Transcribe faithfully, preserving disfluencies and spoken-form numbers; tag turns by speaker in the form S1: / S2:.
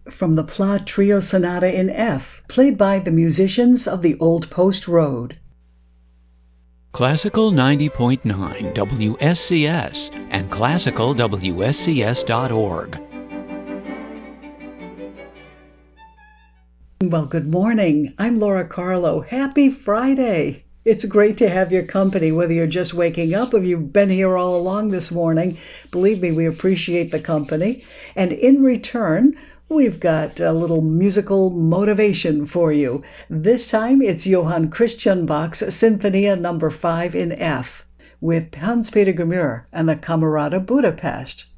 S1: from the Pla Trio Sonata in F, played by the musicians of the Old Post Road.
S2: Classical ninety point nine W S C S and classical W S C S dot org.
S1: Well, good morning. I'm Laura Carlo. Happy Friday. It's great to have your company, whether you're just waking up or you've been here all along this morning. Believe me, we appreciate the company. And in return, we've got a little musical motivation for you. This time, it's Johann Christian Bach's Sinfonia number five in F, with Hans-Peter Gemür and the Camerata Budapest.